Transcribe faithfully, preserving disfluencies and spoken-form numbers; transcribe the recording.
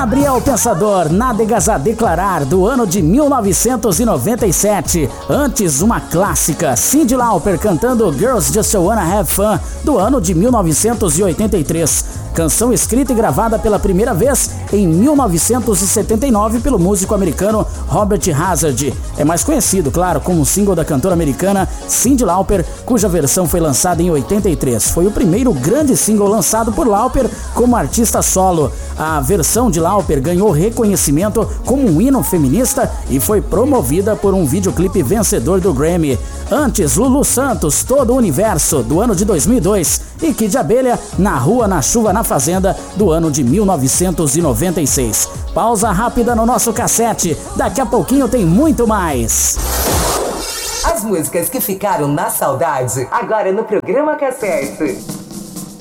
Gabriel Pensador, Nádegas a Declarar, do ano de mil novecentos e noventa e sete. Antes, uma clássica, Cyndi Lauper cantando Girls Just Wanna Have Fun, do ano de mil novecentos e oitenta e três. Canção escrita e gravada pela primeira vez em mil novecentos e setenta e nove pelo músico americano Robert Hazard. É mais conhecido, claro, como o single da cantora americana Cyndi Lauper, cuja versão foi lançada em oitenta e três. Foi o primeiro grande single lançado por Lauper como artista solo. A versão de Lauper ganhou reconhecimento como um hino feminista e foi promovida por um videoclipe vencedor do Grammy. Antes, Lulu Santos, Todo o Universo, do ano de dois mil e dois, e Kid Abelha, Na Rua, Na Chuva, Na Fazenda, do ano de mil novecentos e noventa e seis. Pausa rápida no nosso cassete, daqui a pouquinho tem muito mais. As músicas que ficaram na saudade, agora no programa Cassete.